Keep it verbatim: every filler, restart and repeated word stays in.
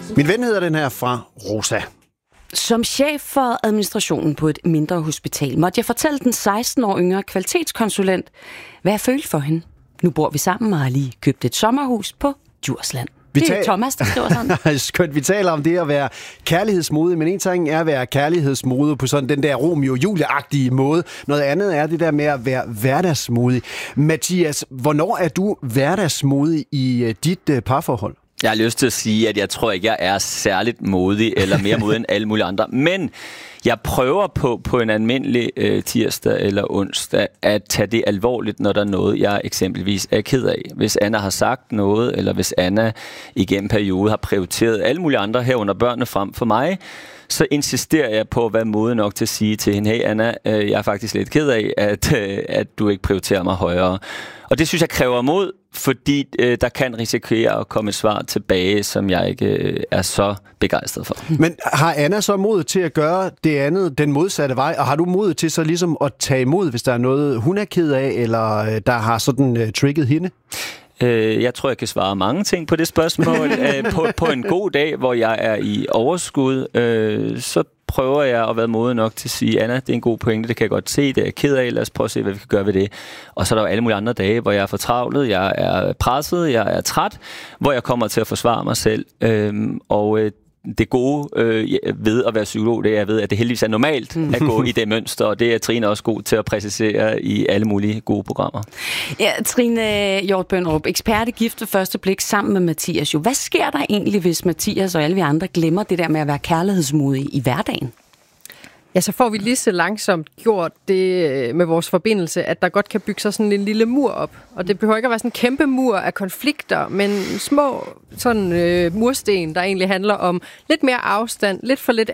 Min ven hedder den her fra Rosa. Som chef for administrationen på et mindre hospital, måtte jeg fortælle den seksten år yngre kvalitetskonsulent, hvad jeg følte for hende. Nu bor vi sammen og har lige købt et sommerhus på Djursland. Vi det er tal- Thomas, der skriver sådan. Skønt, vi taler om det at være kærlighedsmodig, men en ting er at være kærlighedsmodig på sådan den der Romeo-Julie-agtige måde. Noget andet er det der med at være hverdagsmodig. Mathias, hvornår er du hverdagsmodig i dit uh, parforhold? Jeg har lyst til at sige, at jeg tror ikke, jeg er særligt modig, eller mere modig end alle mulige andre. Men jeg prøver på, på en almindelig øh, tirsdag eller onsdag, at tage det alvorligt, når der er noget, jeg eksempelvis er ked af. Hvis Anna har sagt noget, eller hvis Anna igennem periode har prioriteret alle mulige andre herunder børnene frem for mig, så insisterer jeg på at være modig nok til at sige til hende, hey Anna, øh, jeg er faktisk lidt ked af, at, øh, at du ikke prioriterer mig højere. Og det synes jeg kræver mod, fordi øh, der kan risikere at komme et svar tilbage, som jeg ikke øh, er så begejstret for. Men har Anna så mod til at gøre det andet, den modsatte vej, og har du mod til så ligesom at tage imod, hvis der er noget, hun er ked af, eller øh, der har sådan øh, trigget hende? Øh, jeg tror, jeg kan svare mange ting på det spørgsmål. øh, på, på en god dag, hvor jeg er i overskud, øh, så prøver jeg at være modig nok til at sige, Anna, det er en god pointe, det kan jeg godt se, det er jeg ked af, lad os prøve at se, hvad vi kan gøre ved det. Og så er der jo alle mulige andre dage, hvor jeg er fortravlet, jeg er presset, jeg er træt, hvor jeg kommer til at forsvare mig selv. Øhm, og øh, det gode øh, ved at være psykolog, det er, jeg ved, at det heldigvis er normalt at gå i det mønster, og det er Trine også god til at præcisere i alle mulige gode programmer. Ja, Trine Hjort Bønderup, ekspert i Gift ved første blik sammen med Mathias. Jo, hvad sker der egentlig, hvis Mathias og alle vi andre glemmer det der med at være kærlighedsmodige i hverdagen? Ja, så får vi lige så langsomt gjort det med vores forbindelse, at der godt kan bygge sig sådan en lille mur op. Og det behøver ikke at være sådan en kæmpe mur af konflikter, men små sådan øh, mursten, der egentlig handler om lidt mere afstand, lidt for lidt